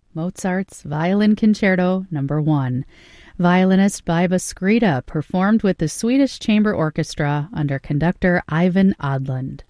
Mozart's Violin Concerto No. 1. Violinist Biba Skrita performed with the Swedish Chamber Orchestra under conductor Ivan Odland.